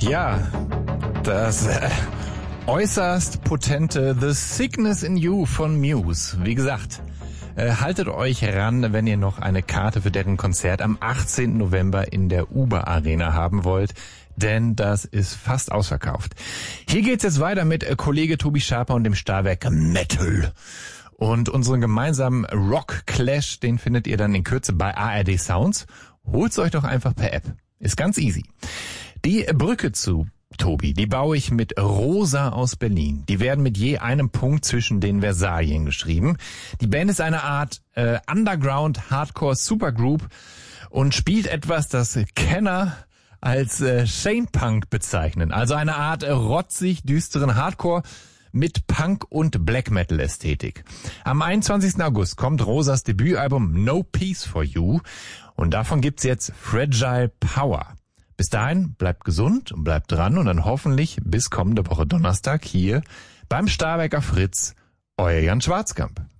Ja, das äußerst potente The Sickness in You von Muse. Wie gesagt, haltet euch ran, wenn ihr noch eine Karte für deren Konzert am 18. November in der Uber Arena haben wollt, denn das ist fast ausverkauft. Hier geht's jetzt weiter mit Kollege Tobi Schaper und dem Stahlwerk Metal. Und unseren gemeinsamen Rock-Clash, den findet ihr dann in Kürze bei ARD Sounds. Holt's euch doch einfach per App. Ist ganz easy. Die Brücke zu Tobi, die baue ich mit Rosa aus Berlin. Die werden mit je einem Punkt zwischen den Versalien geschrieben. Die Band ist eine Art Underground Hardcore Supergroup und spielt etwas, das Kenner als Shane Punk bezeichnen. Also eine Art rotzig düsteren Hardcore mit Punk und Black Metal Ästhetik. Am 21. August kommt Rosas Debütalbum No Peace for You und davon gibt's jetzt Fragile Power. Bis dahin, bleibt gesund und bleibt dran und dann hoffentlich bis kommende Woche Donnerstag hier beim Stahlwerker Fritz, euer Jan Schwarzkamp.